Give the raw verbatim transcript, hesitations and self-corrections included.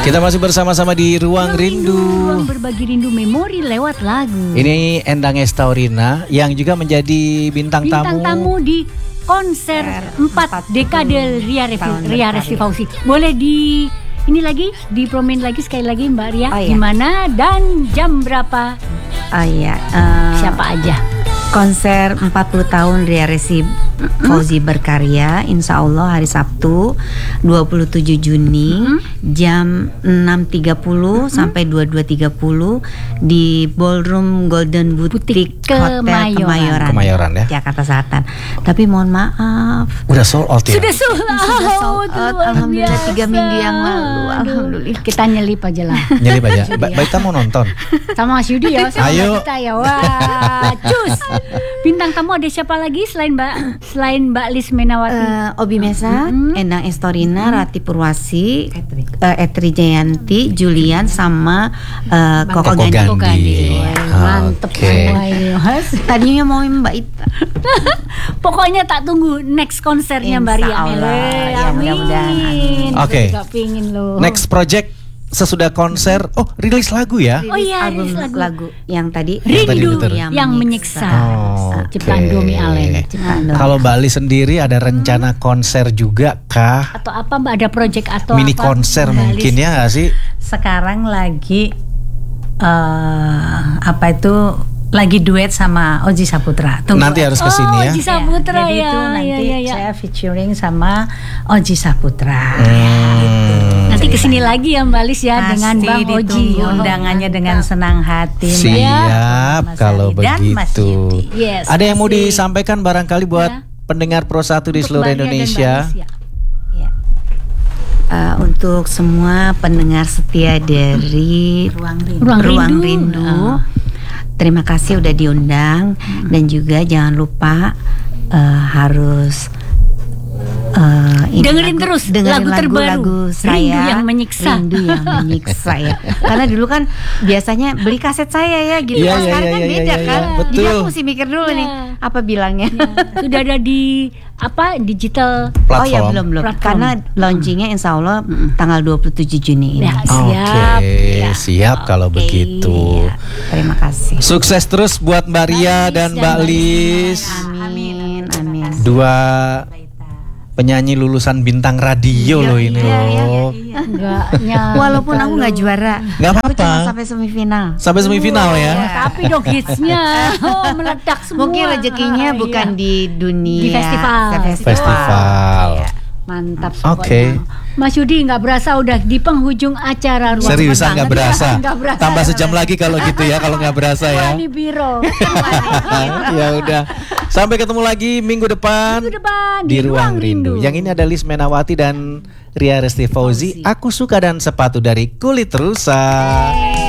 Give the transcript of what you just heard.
Kita masih bersama-sama di Ruang Rindu. Ruang berbagi rindu memori lewat lagu. Ini Endang Estaurina yang juga menjadi bintang, Bintang tamu. tamu di konser empat dekade Ria Revi- Ria Resti Fauzi. Boleh di ini lagi dipromin lagi sekali lagi Mbak Ria. Oh, iya. Gimana dan jam berapa? Oh iya. Uh, Siapa aja? Konser empat puluh tahun Ria Resti Fauzi berkarya, insya Allah hari Sabtu dua puluh tujuh Juni mm-hmm. jam enam tiga puluh mm-hmm. sampai dua puluh dua tiga puluh di Ballroom Golden Boutique Hotel Kemayoran. Kemayoran, Kemayoran ya, Jakarta Selatan. Tapi mohon maaf, udah sold out ya? Sudah sold out. Sudah sold out. Alhamdulillah tiga minggu yang lalu. Alhamdulillah. Kita nyelip aja lah. Nyelip aja. Ba- Baik, kita mau nonton. Sama Mas Yudi ya. Sama Ayo. kita ya. Wah, cus. Bintang tamu ada siapa lagi selain Mbak selain Mbak Lis Menawati? Uh, Obi Mesa, mm-hmm. Endang Estaurina, mm-hmm. Rati Purwasi, Etri, uh, Etri Jayanti, Julian sama uh, Koko, Koko Gandhi. Gandhi. Gandhi. Mantep Okay. semua ini Mas. Tadinya mau Mbak Ita. Pokoknya tak tunggu next konsernya Mbak Ria. Insya Allah. Eh, Ya, mudah-mudahan. Amin. Oke. Okay. Gak pingin loh. Next project sesudah konser, oh rilis lagu ya? Oh iya, album rilis lagu. lagu yang tadi Yang tadi Rindu betul. yang menyiksa. Oh, Ciptaan oke. Domi Allen. Ciptaan Domi. Kalau Mbak Lis sendiri ada rencana konser juga kah? Atau apa Mbak, ada project atau Mini apa? konser Mbak mungkin Lis? ya nggak sih? Sekarang lagi uh, apa itu lagi duet sama Oji Saputra. Tunggu. Nanti harus ke sini Oh, ya. Oji Saputra Jadi ya. itu nanti ya, ya, ya. saya featuring sama Oji Saputra. Hmm. Nanti kesini lagi ya Mbak Lis ya. Pasti dengan Bang Oji. ditunggu Oh, undangannya dengan senang hati. Mbak. Siap Mas kalau Ali dan Mas begitu. Yudi. Yes, Ada yang mau masih. disampaikan barangkali buat Ya. pendengar Pro satu di Untuk seluruh Mbak Ria dan Indonesia? Mbak Lis, ya. ya. Uh, untuk semua pendengar setia dari Ruang Rindu. Ruang Ruang Rindu. Rindu. Ah. Terima kasih udah diundang hmm. dan juga jangan lupa uh, harus uh, ini Dengerin terus lagu terbaru, lagu saya Rindu yang Menyiksa. Rindu yang menyiksa ya. Karena dulu kan biasanya beli kaset saya ya gitu. Iya, Kalau iya, sekarang iya, kan iya, beda iya, kan. iya. Jadi Betul. aku mesti mikir dulu Iya. nih apa bilangnya. Sudah ada di apa digital. Platform. Oh ya belum belum. Platform. Karena launchingnya insya Allah tanggal dua puluh tujuh Juni ini. Ya, Oke, siap. Ya. siap kalau Oke. begitu. Iya, terima kasih. Sukses terus buat Mbak Ria Lis dan dan Mbak Mbak Lis. Amin, amin. Dua penyanyi lulusan bintang radio loh ini iya, iya, loh. Enggak nyangka Walaupun aku nggak loh. juara, Nggak aku apa-apa. cuma sampai semifinal. Sampai semifinal ya. Tapi dong hitsnya oh, meledak semua. Mungkin rezekinya Ah, bukan iya. di dunia Di festival. Festival. Mantap Oke. pokoknya. Mas Yudi nggak berasa udah di penghujung acara Ruang Seriusan nggak Rindu. berasa. Nggak berasa. Tambah sejam lagi kalau gitu ya, kalau nggak berasa ya. Wah, di biro. Ya udah. Sampai ketemu lagi minggu depan, Minggu depan di Ruang Rindu. Yang ini ada Lis Menawati dan Ria Resti Fauzi. Aku suka dan sepatu dari kulit rusa.